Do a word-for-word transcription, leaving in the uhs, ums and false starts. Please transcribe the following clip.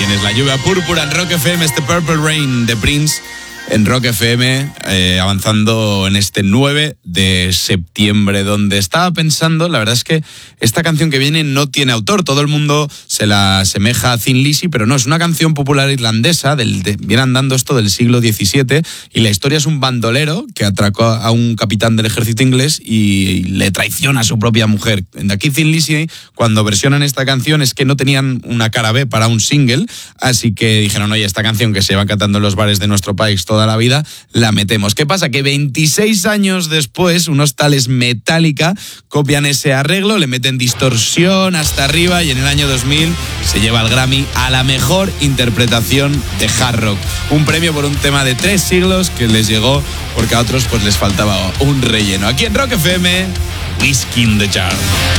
tienes la lluvia púrpura en Rock F M, este Purple Rain de Prince en Rock F M, eh, avanzando en este nueve de septiembre, donde estaba pensando, la verdad es que esta canción que viene no tiene autor, todo el mundo se la asemeja a Thin Lizzy, pero no, es una canción popular irlandesa, del, de, viene andando esto del siglo diecisiete, y la historia es un bandolero que atracó a un capitán del ejército inglés y, y le traiciona a su propia mujer. De aquí Thin Lizzy, cuando versionan esta canción, es que no tenían una cara B para un single, así que dijeron, oye, esta canción que se va cantando en los bares de nuestro país toda la vida, la metemos. ¿Qué pasa? Que veintiséis años después, unos tales Metallica copian ese arreglo, le meten distorsión hasta arriba y en el año dos mil se lleva el Grammy a la mejor interpretación de hard rock. Un premio por un tema de tres siglos que les llegó porque a otros pues les faltaba un relleno. Aquí en Rock F M, Whiskey in the Jar.